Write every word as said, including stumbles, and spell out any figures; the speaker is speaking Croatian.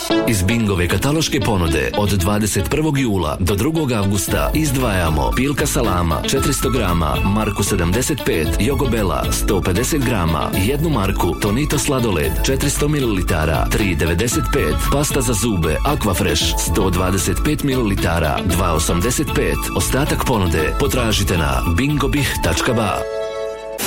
Iz Bingove kataloške ponude od dvadeset prvog jula do drugog avgusta izdvajamo Pilka salama četiristo grama, marku sedamdeset pet, Jogobela sto pedeset grama, jednu marku Tonito sladoled četiristo mililitara, tri devedeset pet, pasta za zube Aquafresh sto dvadeset pet mililitara, dva osamdeset pet. Ostatak ponude potražite na bingobih tačka ba.